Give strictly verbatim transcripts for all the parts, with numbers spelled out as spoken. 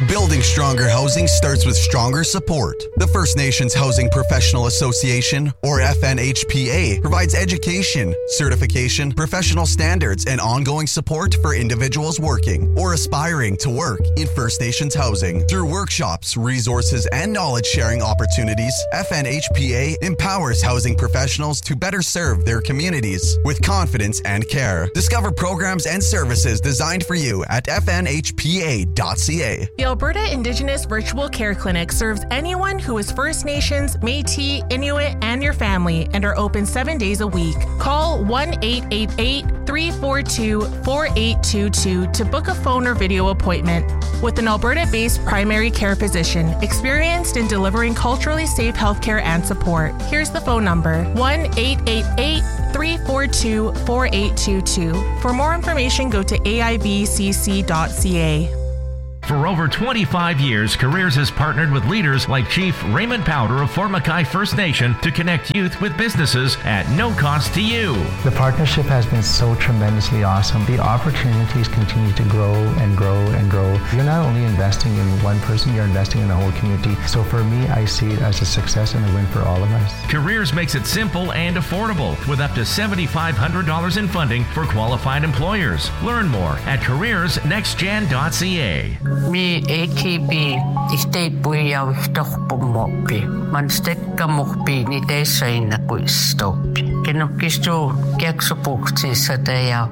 Building stronger housing starts with stronger support. The First Nations Housing Professional Association, or F N H P A, provides education, certification, professional standards, and ongoing support for individuals working or aspiring to work in First Nations housing. Through workshops, resources, and knowledge-sharing opportunities, F N H P A empowers housing professionals to better serve their communities with confidence and care. Discover programs and services designed for you at f n h p a dot c a. The Alberta Indigenous Virtual Care Clinic serves anyone who is First Nations, Métis, Inuit, and your family, and are open seven days a week. Call one eight eight eight, three four two, four eight two two to book a phone or video appointment with an Alberta-based primary care physician experienced in delivering culturally safe healthcare and support. Here's the phone number, one eight eight eight, three four two, four eight two two. For more information, go to a i v c c dot c a. For over twenty-five years, Careers has partnered with leaders like Chief Raymond Powder of Fort Mackay First Nation to connect youth with businesses at no cost to you. The partnership has been so tremendously awesome. The opportunities continue to grow and grow and grow. You're not only investing in one person, you're investing in the whole community. So for me, I see it as a success and a win for all of us. Careers makes it simple and affordable with up to seven thousand five hundred dollars in funding for qualified employers. Learn more at careers next gen dot c a. Mi A T B istei puiau ihtohpu mopi. Man stekka mopi ni teisseina kuistopi. Keno kistu kieksupuhti sateja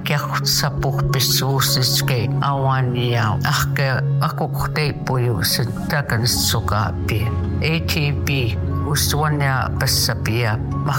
kiekutsapuhpissuusiske awaniau. Ahke akuktei puiusin takansukapi. A T B usuanya passapia.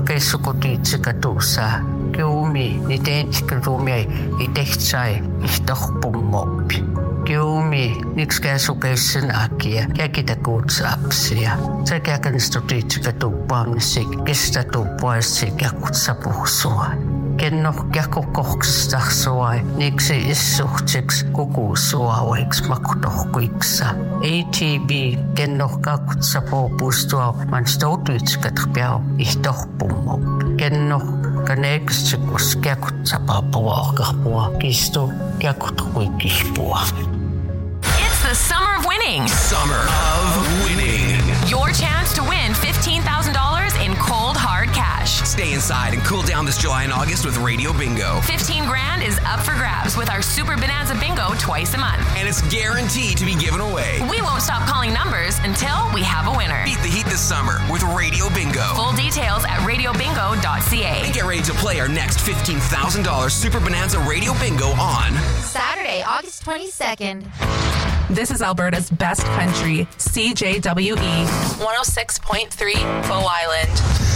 Mahkeisukutiitsikatuusa. Kiumi ni teitsikatuumia itehtsai ihtohpu mopi. Kiumi, niks käsukeissen akia, käkitä kutsapsia. Se käkänstutiitsika tuuppaamisi, kestä tuuppaisi käkutsapuhsua. Kenno käkukohksistahsua, niksi issuhtsiksi kukusuauiksi makutohkuiksa. A T B, kenno käkutsapuhpustua, man stoutuitsikat piau ihtohpummo. Kenno kaneeksikus käkutsapapua kahpua, kistu käkutkuikihpua. The summer of winning. Summer of winning. Your chance to win fifteen thousand dollars in cold, hard cash. Stay inside and cool down this July and August with Radio Bingo. fifteen grand is up for grabs with our Super Bonanza Bingo twice a month. And it's guaranteed to be given away. We won't stop calling numbers until we have a winner. Beat the heat this summer with Radio Bingo. Full details at radio bingo dot c a. And get ready to play our next fifteen thousand dollars Super Bonanza Radio Bingo on Saturday, August twenty-second. This is Alberta's best country, C J W E, one oh six point three, Bow Island.